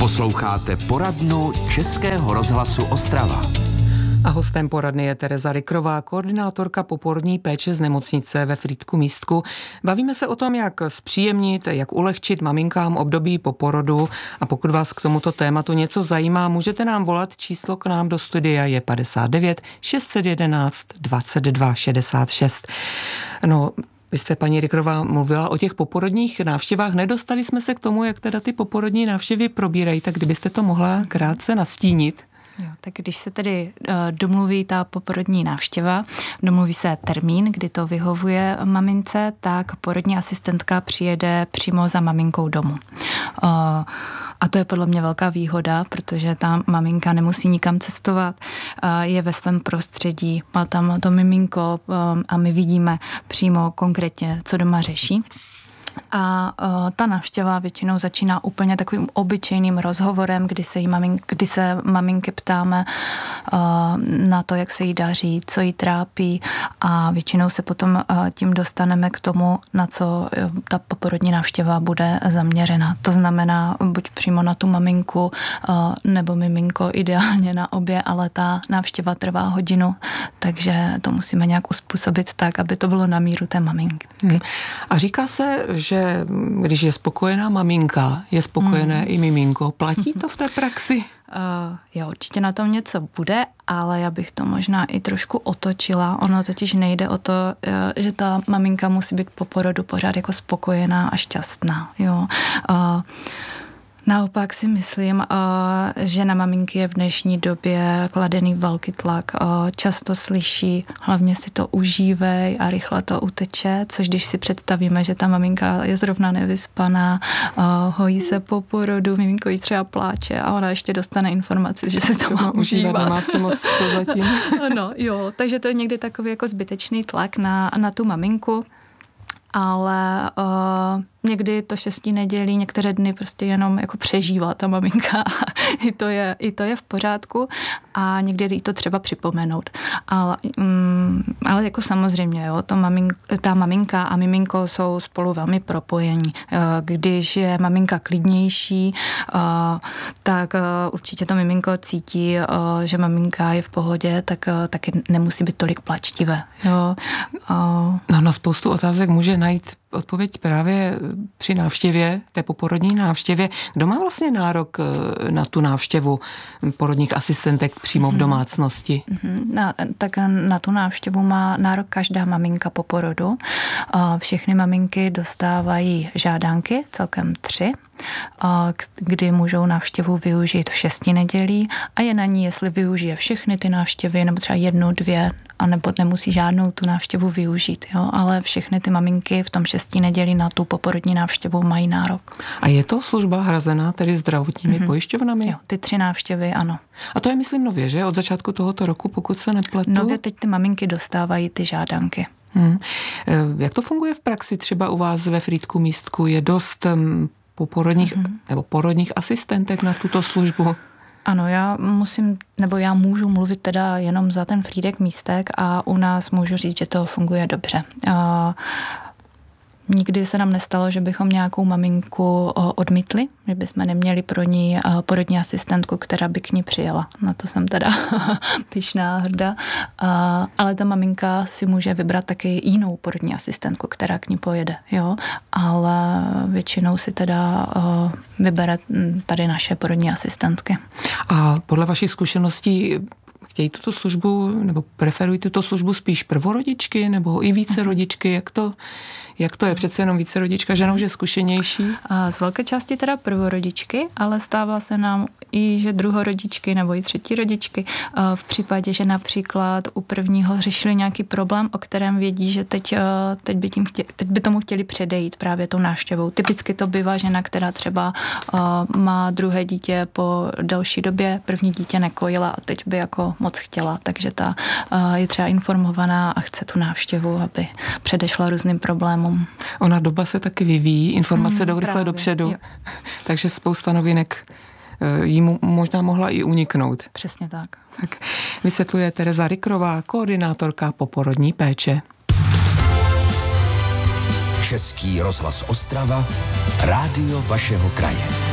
Posloucháte poradnu Českého rozhlasu Ostrava. A hostem poradny je Tereza Rikrová, koordinátorka poporodní péče z nemocnice ve Frýdku-Místku. Bavíme se o tom, jak zpříjemnit, jak ulehčit maminkám období po porodu. A pokud vás k tomuto tématu něco zajímá, můžete nám volat. Číslo k nám do studia je 59 611 22 66. No, vy jste, paní Rikrová, mluvila o těch poporodních návštěvách. Nedostali jsme se k tomu, jak teda ty poporodní návštěvy probírají, tak kdybyste to mohla krátce nastínit. Jo, tak když se tedy domluví ta poporodní návštěva, domluví se termín, kdy to vyhovuje mamince, tak porodní asistentka přijede přímo za maminkou domů. A to je podle mě velká výhoda, protože ta maminka nemusí nikam cestovat, je ve svém prostředí, má tam to miminko a my vidíme přímo konkrétně, co doma řeší. A ta návštěva většinou začíná úplně takovým obyčejným rozhovorem, kdy se maminky ptáme na to, jak se jí daří, co jí trápí, a většinou se potom tím dostaneme k tomu, na co ta poporodní návštěva bude zaměřena. To znamená buď přímo na tu maminku, nebo miminko, ideálně na obě, ale ta návštěva trvá hodinu, takže to musíme nějak uspůsobit tak, aby to bylo na míru té maminky. A říká se, že když je spokojená maminka, je spokojené i miminko. Platí to v té praxi? Jo, určitě na tom něco bude, ale já bych to možná i trošku otočila. Ono totiž nejde o to, že ta maminka musí být po porodu pořád jako spokojená a šťastná. Jo. Naopak si myslím, že na maminky je v dnešní době kladený velký tlak. Často slyší, hlavně si to užívej a rychle to uteče, což když si představíme, že ta maminka je zrovna nevyspaná, hojí se po porodu, miminko jí třeba pláče a ona ještě dostane informaci, že se to má užívat. Nemá si moc co zatím. No jo, takže to je někdy takový jako zbytečný tlak na tu maminku. Ale někdy to 6 nedělí, některé dny prostě jenom jako přežívá ta maminka. I to je v pořádku a někdy jí to třeba připomenout. Ale jako samozřejmě, jo, ta maminka a miminko jsou spolu velmi propojení. Když je maminka klidnější, tak určitě to miminko cítí, že maminka je v pohodě, tak taky nemusí být tolik plačtivé. Jo. No, na spoustu otázek může najít odpověď právě při návštěvě, té poporodní návštěvě. Kdo má vlastně nárok na tu návštěvu porodních asistentek přímo v domácnosti? Tak na tu návštěvu má nárok každá maminka po porodu. Všechny maminky dostávají žádanky, celkem 3, kdy můžou návštěvu využít v 6 nedělí a je na ní, jestli využije všechny ty návštěvy, nebo třeba 1, 2, anebo nemusí žádnou tu návštěvu využít. Jo? Ale všechny ty maminky v tom 6 nedělí na tu poporodní návštěvu mají nárok. A je to služba hrazená tedy zdravotními pojišťovnami? Jo, ty 3 návštěvy, ano. A to je, myslím, nově, že? Od začátku tohoto roku, pokud se nepletu? Nově teď ty maminky dostávají ty žádanky. Jak to funguje v praxi? Třeba u vás ve Frýdku-Místku je dost poporodních nebo porodních asistentek na tuto službu? Ano, já můžu mluvit teda jenom za ten Frýdek-Místek a u nás můžu říct, že to funguje dobře. Nikdy se nám nestalo, že bychom nějakou maminku odmítli, že bychom neměli pro ní porodní asistentku, která by k ní přijela. Na to jsem teda pyšná, hrdá. Ale ta maminka si může vybrat taky jinou porodní asistentku, která k ní pojede. Jo? Ale většinou si teda vybere tady naše porodní asistentky. A podle vašich zkušeností chtějí tuto službu nebo preferují tuto službu spíš prvorodičky nebo i více rodičky? Jak to je? Přece jenom více rodička ženou, že zkušenější? Z velké části teda prvorodičky, ale stává se nám i, že druhorodičky nebo i třetí rodičky v případě, že například u prvního řešili nějaký problém, o kterém vědí, že teď by tomu chtěli předejít právě tou návštěvou. Typicky to bývá žena, která třeba má druhé dítě po delší době, první dítě nekojila a teď by jako moc chtěla, takže ta je třeba informovaná a chce tu návštěvu, aby předešla různým problémům. Ona doba se taky vyvíjí, informace jdou rychle dopředu, takže spousta novinek jí možná mohla i uniknout. Přesně tak. Tak vysvětluje Tereza Rikrová, koordinátorka poporodní péče. Český rozhlas Ostrava, rádio vašeho kraje.